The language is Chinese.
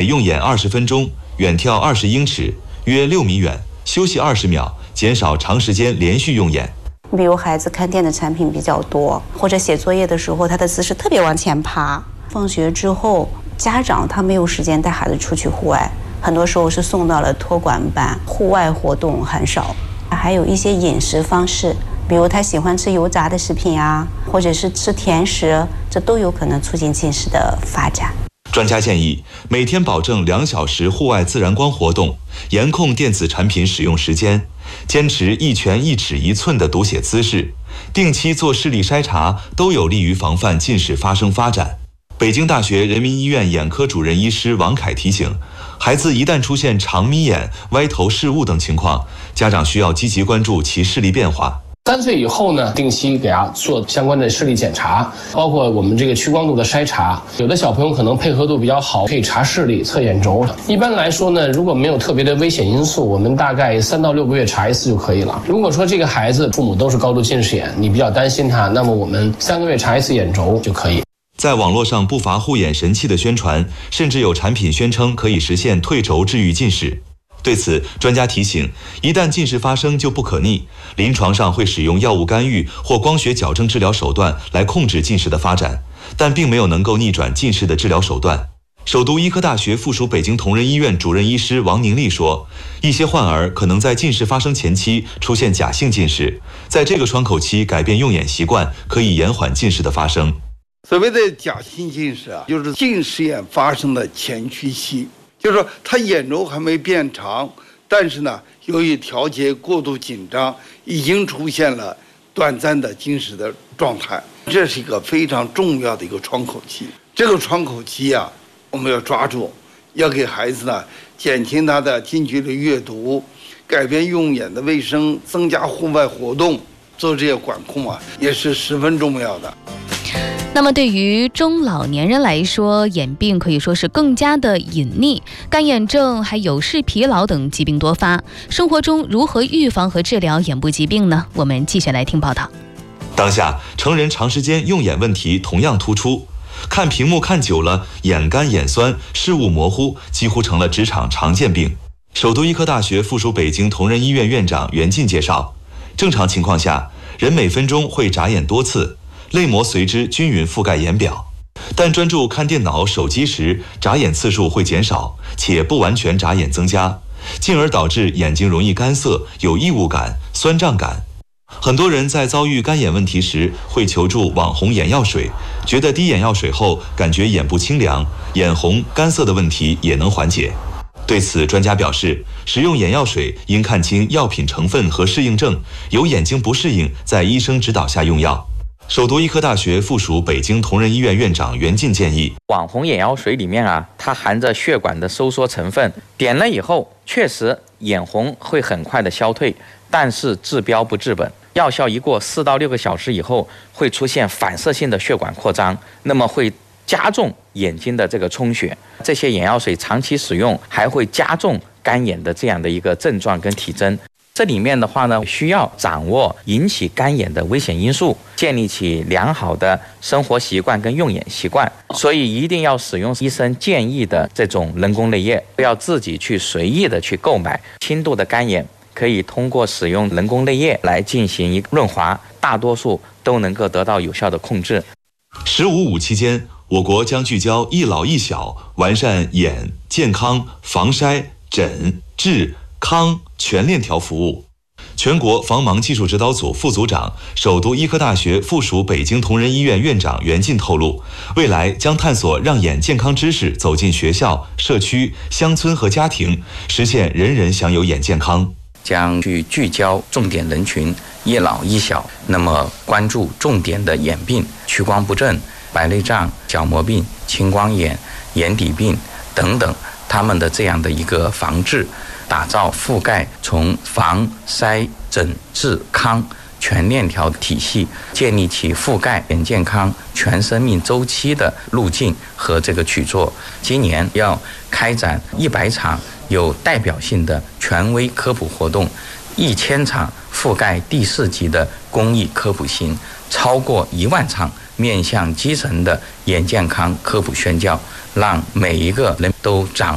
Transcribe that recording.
用眼20分钟，远眺20英尺，约6米远，休息20秒，减少长时间连续用眼。 比如孩子看电子产品比较多，或者写作业的时候，他的姿势特别往前趴。放学之后，家长他没有时间带孩子出去户外，很多时候是送到了托管班，户外活动很少。还有一些饮食方式，比如他喜欢吃油炸的食品啊，或者是吃甜食，这都有可能促进近视的发展。 专家建议，每天保证2小时户外自然光活动，严控电子产品使用时间，坚持1拳1尺1寸的读写姿势，定期做视力筛查，都有利于防范近视发生发展。北京大学人民医院眼科主任医师王凯提醒，孩子一旦出现长眯眼、歪头视物等情况，家长需要积极关注其视力变化。 3岁以后呢，定期给他做相关的视力检查，包括我们这个屈光度的筛查。有的小朋友可能配合度比较好，可以查视力、测眼轴。一般来说呢，如果没有特别的危险因素，我们大概3到6个月查一次就可以了。如果说这个孩子父母都是高度近视眼，你比较担心他，那么我们3个月查一次眼轴就可以。 在网络上不乏护眼神器的宣传，甚至有产品宣称可以实现退轴治愈近视。对此，专家提醒，一旦近视发生就不可逆，临床上会使用药物干预或光学矫正治疗手段来控制近视的发展，但并没有能够逆转近视的治疗手段。首都医科大学附属北京同仁医院主任医师王宁丽说，一些患儿可能在近视发生前期出现假性近视，在这个窗口期改变用眼习惯，可以延缓近视的发生。 所谓的假性近视啊，就是近视眼发生的前驱期，就是说他眼轴还没变长，但是呢，由于调节过度紧张，已经出现了短暂的近视的状态。这是一个非常重要的一个窗口期。这个窗口期啊，我们要抓住，要给孩子呢减轻他的近距离阅读，改变用眼的卫生，增加户外活动，做这些管控啊，也是十分重要的。 那么对于中老年人来说，眼病可以说是更加的隐匿，干眼症还有视疲劳等疾病多发。生活中如何预防和治疗眼部疾病呢？我们继续来听报道。 当下成人长时间用眼问题同样突出，看屏幕看久了，眼干眼酸，视物模糊，几乎成了职场常见病。首都医科大学附属北京同仁医院院长袁进介绍，正常情况下，人每分钟会眨眼多次，泪膜随之均匀覆盖眼表，但专注看电脑、手机时，眨眼次数会减少，且不完全眨眼增加，进而导致眼睛容易干涩、有异物感、酸胀感。很多人在遭遇干眼问题时，会求助网红眼药水，觉得滴眼药水后感觉眼部清凉，眼红、干涩的问题也能缓解。对此，专家表示，使用眼药水应看清药品成分和适应症，有眼睛不适应，在医生指导下用药。首都医科大学附属北京同仁医院院长袁进建议， 网红眼药水里面它含着血管的收缩成分，点了以后确实眼红会很快的消退，但是治标不治本，药效一过4到6个小时以后，会出现反射性的血管扩张，那么会加重眼睛的这个充血。这些眼药水长期使用还会加重干眼的这样的一个症状跟体征。这里面的话呢，需要掌握引起干眼的危险因素，建立起良好的生活习惯跟用眼习惯，所以一定要使用医生建议的这种人工泪液，不要自己去随意的去购买。轻度的干眼可以通过使用人工泪液来进行一个润滑，大多数都能够得到有效的控制。 15.5期间，我国将聚焦一老一小，完善眼健康防筛诊治康全链条服务。全国防盲技术指导组副组长、首都医科大学附属北京同仁医院院长袁进透露，未来将探索让眼健康知识走进学校、社区、乡村和家庭，实现人人享有眼健康。 将去聚焦重点人群一老一小，那么关注重点的眼病，屈光不正、白内障、角膜病、青光眼、眼底病等等，他们的这样的一个防治，打造覆盖从防筛诊治康全链条体系，建立起覆盖眼健康全生命周期的路径和这个举措。今年要开展100场有代表性的权威科普活动，1000场覆盖第4级的公益科普行，超过1万场面向基层的眼健康科普宣教，让每一个人都掌握